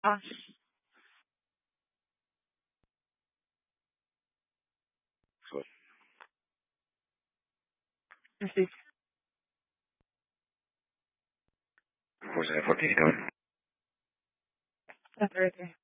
Ah, So, sì. was I for data? That's right.